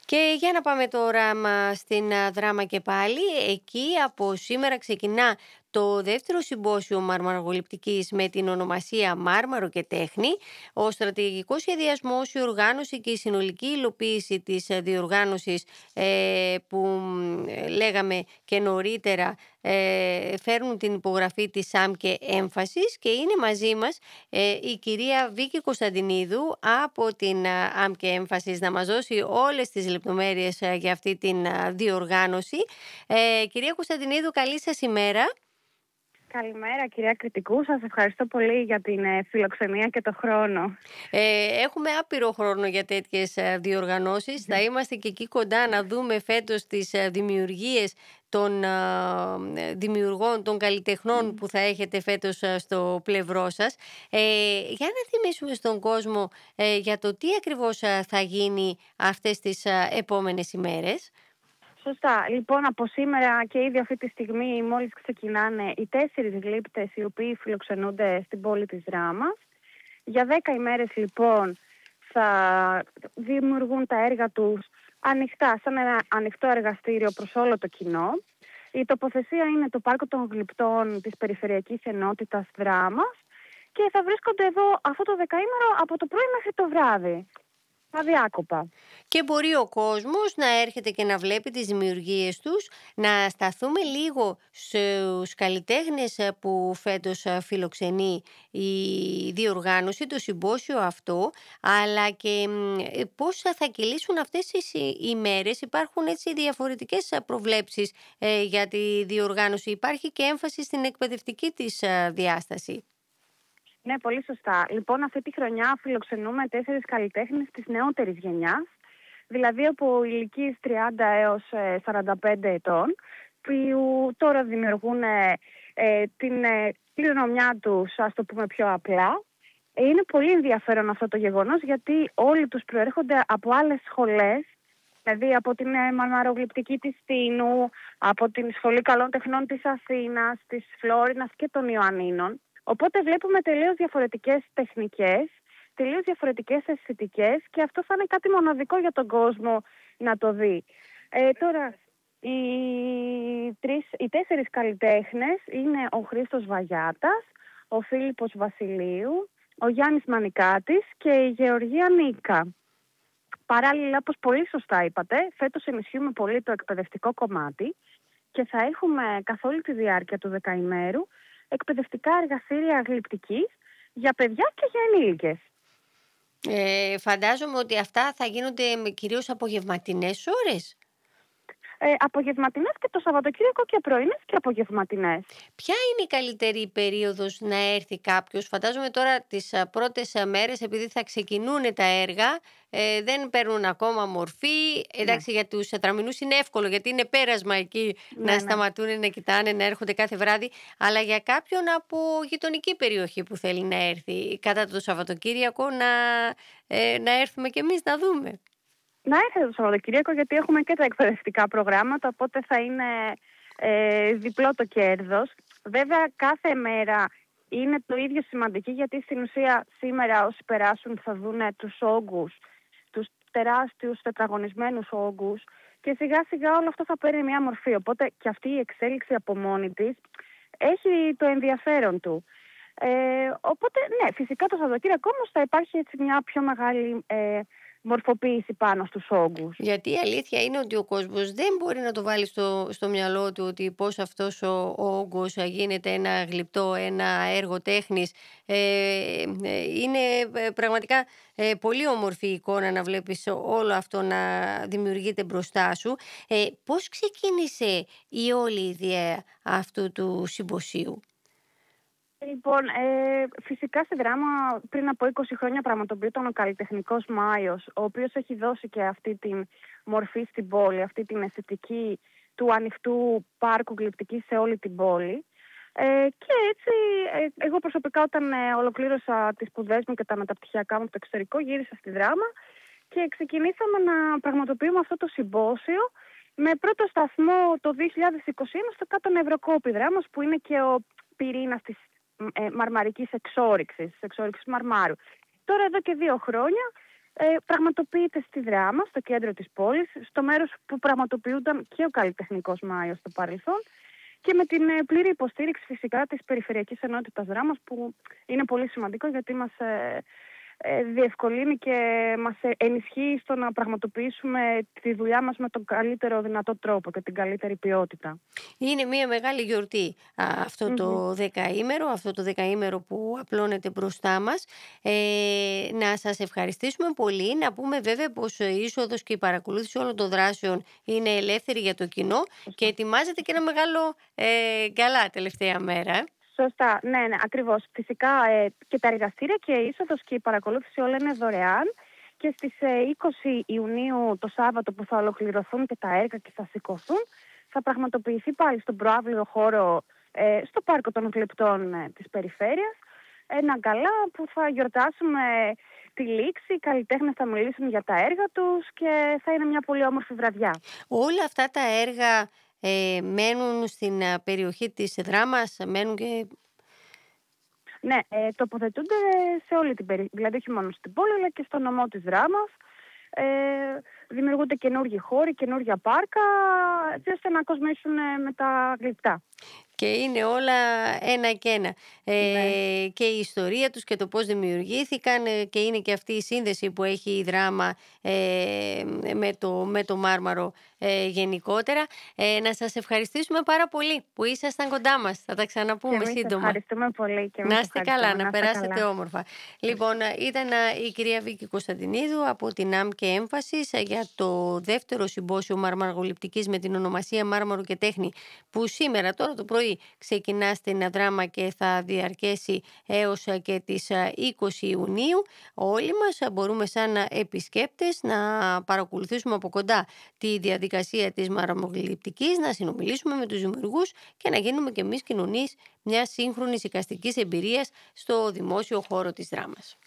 Και για να πάμε τώρα στην Δράμα και πάλι. Εκεί από σήμερα ξεκινά το δεύτερο συμπόσιο μαρμαρογλυπτικής με την ονομασία «Μάρμαρο και τέχνη». Ο στρατηγικός σχεδιασμός, η οργάνωση και η συνολική υλοποίηση της διοργάνωσης που λέγαμε και νωρίτερα φέρνουν την υπογραφή της ΑΜΚΕ Έμφασης και είναι μαζί μας η κυρία Βίκη Κωνσταντινίδου από την ΑΜΚΕ Έμφασης να μας δώσει όλες τις λεπτομέρειες για αυτή την διοργάνωση. Κυρία Κωνσταντινίδου, καλή σας ημέρα. Καλημέρα κυρία Κρητικού, σας ευχαριστώ πολύ για την φιλοξενία και το χρόνο. Έχουμε άπειρο χρόνο για τέτοιες διοργανώσεις. Θα είμαστε και εκεί κοντά να δούμε φέτος τις δημιουργίες των δημιουργών, των καλλιτεχνών που θα έχετε φέτος στο πλευρό σας. Για να θυμίσουμε στον κόσμο για το τι ακριβώς θα γίνει αυτές τις επόμενες ημέρες. Σωστά. Λοιπόν, από σήμερα και ήδη αυτή τη στιγμή μόλις ξεκινάνε οι 4 γλύπτες οι οποίοι φιλοξενούνται στην πόλη της Δράμας. Για 10 ημέρες λοιπόν θα δημιουργούν τα έργα τους ανοιχτά, σαν ένα ανοιχτό εργαστήριο προς όλο το κοινό. Η τοποθεσία είναι το Πάρκο των Γλυπτών της Περιφερειακής Ενότητας Δράμας και θα βρίσκονται εδώ αυτό το δεκαήμερο από το πρωί μέχρι το βράδυ. Αδιάκοπα. Και μπορεί ο κόσμος να έρχεται και να βλέπει τις δημιουργίες τους. Να σταθούμε λίγο στους καλλιτέχνες που φέτος φιλοξενεί η διοργάνωση, το συμπόσιο αυτό, αλλά και πώς θα κυλήσουν αυτές τις ημέρες. Υπάρχουν έτσι διαφορετικές προβλέψεις για τη διοργάνωση. Υπάρχει και έμφαση στην εκπαιδευτική της διάσταση. Ναι, πολύ σωστά. Λοιπόν, αυτή τη χρονιά φιλοξενούμε 4 καλλιτέχνες της νεότερης γενιάς, δηλαδή από ηλικίες 30 έως 45 ετών, που τώρα δημιουργούν την κληρονομιά τους, ας το πούμε πιο απλά. Είναι πολύ ενδιαφέρον αυτό το γεγονός, γιατί όλοι τους προέρχονται από άλλες σχολές, δηλαδή από την μαρμαρογλυπτική της Τίνου, από την Σχολή Καλών Τεχνών της Αθήνας, της Φλόρινας και των Ιωαννίνων. Οπότε βλέπουμε τελείως διαφορετικές τεχνικές, τελείως διαφορετικές αισθητικές και αυτό θα είναι κάτι μοναδικό για τον κόσμο να το δει. Τώρα, οι 4 καλλιτέχνες είναι ο Χρήστος Βαγιάτας, ο Φίλιππος Βασιλείου, ο Γιάννης Μανικάτης και η Γεωργία Νίκα. Παράλληλα, όπως πολύ σωστά είπατε, φέτος ενισχύουμε πολύ το εκπαιδευτικό κομμάτι και θα έχουμε καθ' όλη τη διάρκεια του δεκαημέρου εκπαιδευτικά εργαστήρια γλυπτικής για παιδιά και για ενήλικες. Φαντάζομαι ότι αυτά θα γίνονται κυρίως απογευματινές ώρες. Απογευματινές και το Σαββατοκύριακο και πρωινές και απογευματινές. Ποια είναι η καλύτερη περίοδος να έρθει κάποιος? Φαντάζομαι τώρα τις πρώτες μέρες, επειδή θα ξεκινούν τα έργα, δεν παίρνουν ακόμα μορφή. Εντάξει, για τους τραμινούς είναι εύκολο, γιατί είναι πέρασμα εκεί να σταματούν, να κοιτάνε, να έρχονται κάθε βράδυ. Αλλά για κάποιον από γειτονική περιοχή που θέλει να έρθει κατά το Σαββατοκύριακο, να έρθουμε κι εμείς να δούμε. Να έρθετε το Σαββατοκύριακο, γιατί έχουμε και τα εκπαιδευτικά προγράμματα, οπότε θα είναι διπλό το κέρδος. Βέβαια, κάθε μέρα είναι το ίδιο σημαντική, γιατί στην ουσία σήμερα όσοι περάσουν θα δουν τους όγκους, τους τεράστιους τετραγωνισμένους όγκους και σιγά σιγά όλο αυτό θα παίρνει μια μορφή. Οπότε και αυτή η εξέλιξη από μόνη της έχει το ενδιαφέρον του. Οπότε, ναι, φυσικά το Σαββατοκύριακο όμως θα υπάρχει έτσι μια πιο μεγάλη μορφοποίηση πάνω στους όγκους. Γιατί η αλήθεια είναι ότι ο κόσμος δεν μπορεί να το βάλει στο μυαλό του ότι πώς αυτός ο όγκος γίνεται ένα γλυπτό, ένα έργο τέχνης. Είναι πραγματικά πολύ όμορφη εικόνα να βλέπεις όλο αυτό να δημιουργείται μπροστά σου. Πώς ξεκίνησε η όλη ιδέα αυτού του συμποσίου? Λοιπόν, φυσικά στη Δράμα πριν από 20 χρόνια πραγματοποιόταν ο καλλιτεχνικός Μάιος, ο οποίος έχει δώσει και αυτή την μορφή στην πόλη, αυτή την αισθητική του ανοιχτού πάρκου γλυπτικής σε όλη την πόλη. Και έτσι, εγώ προσωπικά όταν ολοκλήρωσα τις σπουδές μου και τα μεταπτυχιακά μου από το εξωτερικό, γύρισα στη Δράμα και ξεκινήσαμε να πραγματοποιούμε αυτό το συμπόσιο με πρώτο σταθμό το 2021 στο κάτω Νευροκόπη Δράμας, που είναι και ο πυρήνας της μαρμαρικής εξόρυξης μαρμάρου. Τώρα εδώ και 2 χρόνια πραγματοποιείται στη Δράμα, στο κέντρο της πόλης, στο μέρος που πραγματοποιούνταν και ο καλλιτεχνικός Μάιος στο παρελθόν και με την πλήρη υποστήριξη φυσικά της Περιφερειακής Ενότητας Δράμας, που είναι πολύ σημαντικό γιατί μας διευκολύνει και μας ενισχύει στο να πραγματοποιήσουμε τη δουλειά μας με τον καλύτερο δυνατό τρόπο και την καλύτερη ποιότητα. Είναι μια μεγάλη γιορτή αυτό το δεκαήμερο, που απλώνεται μπροστά μας. Να σας ευχαριστήσουμε πολύ. Να πούμε βέβαια πως η είσοδος και η παρακολούθηση όλων των δράσεων είναι ελεύθερη για το κοινό και ετοιμάζεται και ένα μεγάλο γκαλά τελευταία μέρα. Σωστά, ναι, ακριβώς. Φυσικά και τα εργαστήρια και η είσοδος και η παρακολούθηση όλα είναι δωρεάν και στις 20 Ιουνίου το Σάββατο που θα ολοκληρωθούν και τα έργα και θα σηκωθούν, θα πραγματοποιηθεί πάλι στον προαύλιο χώρο στο Πάρκο των Γλυπτών της Περιφέρειας ένα γκαλά που θα γιορτάσουμε τη λήξη, οι καλλιτέχνες θα μιλήσουν για τα έργα τους και θα είναι μια πολύ όμορφη βραδιά. Όλα αυτά τα έργα μένουν στην περιοχή της Δράμας, μένουν και... Ναι, τοποθετούνται σε όλη την περιοχή, δηλαδή όχι μόνο στην πόλη αλλά και στο νομό της Δράμας. Δημιουργούνται καινούργιοι χώροι, καινούργια πάρκα, έτσι ώστε να κοσμήσουν με τα γλυπτά. Και είναι όλα ένα και ένα. Και η ιστορία τους και το πώς δημιουργήθηκαν και είναι και αυτή η σύνδεση που έχει η Δράμα με το Μάρμαρο γενικότερα. Να σας ευχαριστήσουμε πάρα πολύ που ήσασταν κοντά μας. Θα τα ξαναπούμε σύντομα. Ευχαριστούμε πολύ. Και να είστε καλά, να περάσετε όμορφα. Λοιπόν, ήταν η κυρία Βίκη Κωνσταντινίδου από την ΑΜ και Έμφασης για το δεύτερο συμπόσιο μαρμαργοληπτικής με την ονομασία Μάρμαρο και Τέχνη, που σήμερα τώρα το πρωί ξεκινά στην Δράμα και θα διαρκέσει έως και τις 20 Ιουνίου. Όλοι μας μπορούμε σαν επισκέπτες να παρακολουθήσουμε από κοντά τη διαδικασία της μαρμαρογλυπτικής, να συνομιλήσουμε με τους δημιουργούς και να γίνουμε και εμείς κοινωνείς μιας σύγχρονης εικαστικής εμπειρίας στο δημόσιο χώρο της Δράμας.